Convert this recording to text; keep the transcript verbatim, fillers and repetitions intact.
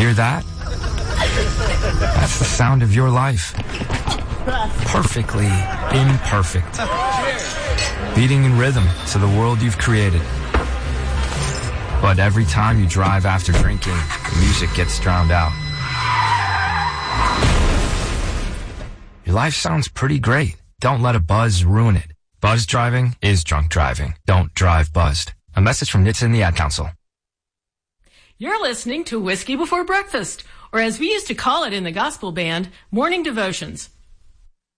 Hear that? That's the sound of your life. Perfectly imperfect. Beating in rhythm to the world you've created. But every time you drive after drinking, the music gets drowned out. Your life sounds pretty great. Don't let a buzz ruin it. Buzz driving is drunk driving. Don't drive buzzed. A message from N H T S A and the Ad Council. You're listening to Whiskey Before Breakfast, or as we used to call it in the gospel band, Morning Devotions.